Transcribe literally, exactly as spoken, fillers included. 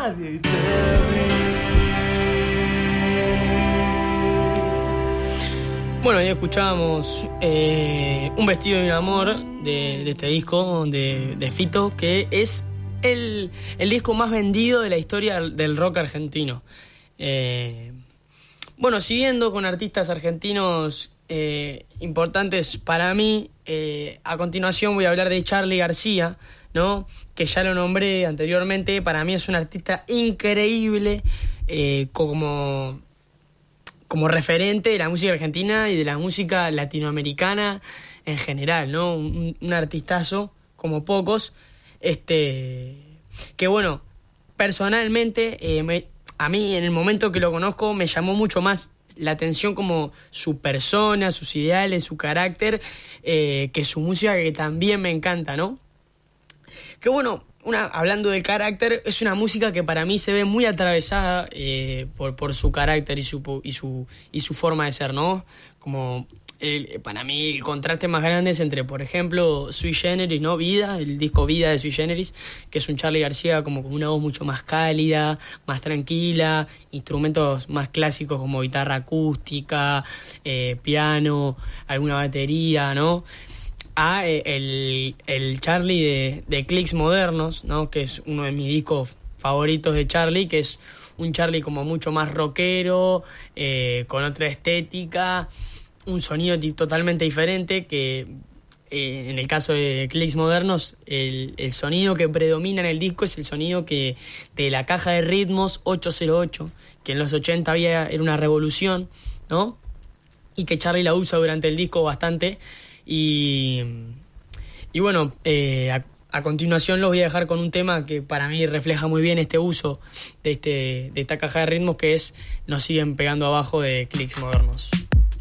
nadie te vi. Bueno, ahí escuchábamos eh, Un vestido de un amor de, de este disco de, de Fito, que es el, el disco más vendido de la historia del rock argentino. Eh, bueno, siguiendo con artistas argentinos eh, importantes para mí, eh, a continuación voy a hablar de Charly García, ¿no? Que ya lo nombré anteriormente. Para mí es un artista increíble, eh, como... como referente de la música argentina y de la música latinoamericana en general, ¿no? Un, un artistazo como pocos, este, que bueno, personalmente, eh, me, a mí en el momento que lo conozco me llamó mucho más la atención como su persona, sus ideales, su carácter, eh, que su música, que también me encanta, ¿no? Que bueno, una, hablando de carácter, es una música que para mí se ve muy atravesada eh, por, por su carácter y su, y, su, y su forma de ser, ¿no? Como el, para mí el contraste más grande es entre, por ejemplo, Sui Generis, ¿no? Vida, el disco Vida de Sui Generis, que es un Charly García como con una voz mucho más cálida, más tranquila, instrumentos más clásicos como guitarra acústica, eh, piano, alguna batería, ¿no? A el, el Charly de, de Clics Modernos, ¿no? Que es uno de mis discos favoritos de Charly, que es un Charly como mucho más rockero, eh, con otra estética, un sonido totalmente diferente, que eh, en el caso de Clics Modernos, el, el sonido que predomina en el disco es el sonido que de la caja de ritmos ocho cero ocho, que en los ochenta había, era una revolución, ¿no? Y que Charly la usa durante el disco bastante. Y, y bueno, eh, a, a continuación los voy a dejar con un tema que para mí refleja muy bien este uso de, este, de esta caja de ritmos, que es Nos siguen pegando abajo de Clics Modernos.